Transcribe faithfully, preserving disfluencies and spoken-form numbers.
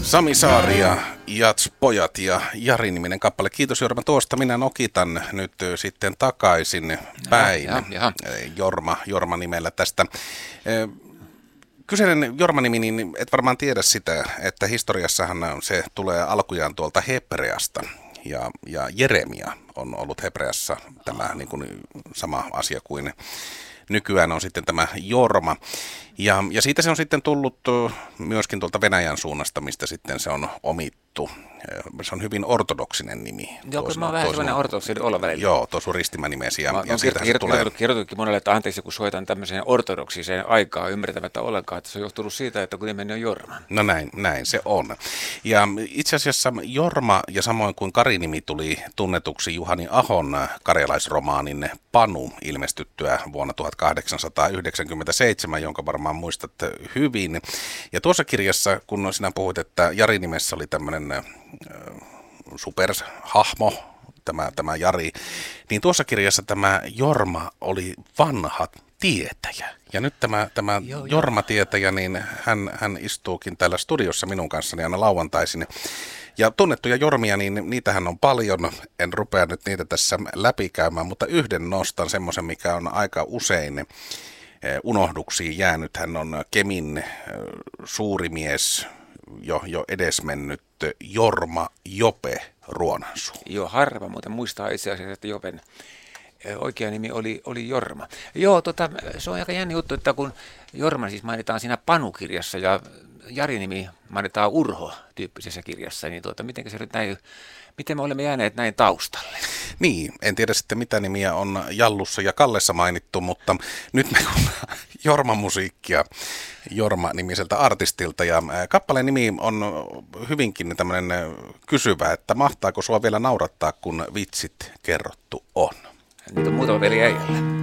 Sami Saari ja Jats-pojat ja Jari-niminen kappale. Kiitos Jorma tuosta. Minä nokitan nyt sitten takaisin päin. Ja, ja, Jorma, Jorma nimellä tästä. Kyseinen Jorma-nimi, niin et varmaan tiedä sitä, että historiassahan se tulee alkujaan tuolta hebreasta. Ja, ja Jeremia on ollut hebreassa tämä niin kuin sama asia kuin nykyään on sitten tämä Jorma. Ja, ja siitä se on sitten tullut myöskin tuolta Venäjän suunnasta, mistä sitten se on omittu. Se on hyvin ortodoksinen nimi. Joo, kyllä mä oon vähän sellainen ortodoksinen olla välillä. Joo, tuossa on ristimänimesi. Ja, mä, ja siitä se tulee. Kirjoitetkin monelle, että anteeksi, kun soitan tämmöiseen ortodoksiseen aikaan ymmärtämättä ollenkaan, että se on johtunut siitä, että kun nimeni on Jorma. No näin, näin se on. Ja itse asiassa Jorma ja samoin kuin Kari-nimi tuli tunnetuksi Juhani Ahon karjalaisromaanin Panu ilmestyttyä vuonna tuhatkahdeksansataayhdeksänkymmentäseitsemän, jonka varmaan muistat hyvin. Ja tuossa kirjassa, kun sinä puhuit, että Jari-nimessä oli tämmöinen äh, superhahmo, tämä, tämä Jari, niin tuossa kirjassa tämä Jorma oli vanha tietäjä. Ja nyt tämä, tämä joo, Jorma-tietäjä, niin hän, hän istuukin täällä studiossa minun kanssani aina lauantaisin. Ja tunnettuja Jormia, niin niitähän on paljon. En rupea nyt niitä tässä läpikäymään, mutta yhden nostan semmoisen, mikä on aika usein unohduksiin jäänyt. Hän on Kemin suurimies, jo, jo edesmennyt Jorma Jope Ruonansuu. Joo, harva muuten muistaa itse asiassa, että Jopen oikea nimi oli, oli Jorma. Joo, tota, se on aika jännä juttu, että kun Jorma siis mainitaan siinä Panu-kirjassa ja Jari-nimi mainitaan Urho-tyyppisessä kirjassa, niin tuota, miten se nyt näin, miten me olemme jääneet näin taustalle? Niin, en tiedä sitten mitä nimiä on Jallussa ja Kallessa mainittu, mutta nyt me kuullaan Jorma-musiikkia Jorma-nimiseltä artistilta. Ja kappaleen nimi on hyvinkin tämmöinen kysyvä, että mahtaako sua vielä naurattaa, kun vitsit kerrottu on? Nyt on muutama veli äijällä.